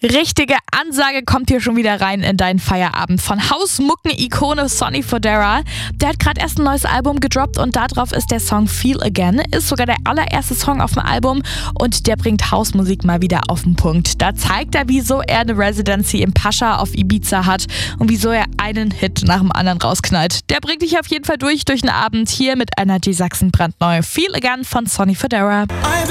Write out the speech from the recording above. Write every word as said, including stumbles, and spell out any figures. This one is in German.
Richtige Ansage kommt hier schon wieder rein in deinen Feierabend von Hausmucken-Ikone Sonny Fodera. Der hat gerade erst ein neues Album gedroppt und darauf ist der Song Feel Again. Ist sogar der allererste Song auf dem Album und der bringt Hausmusik mal wieder auf den Punkt. Da zeigt er, wieso er eine Residency im Pascha auf Ibiza hat und wieso er einen Hit nach dem anderen rausknallt. Der bringt dich auf jeden Fall durch durch den Abend hier mit Energy Sachsen brandneu. Feel Again von Sonny Fodera.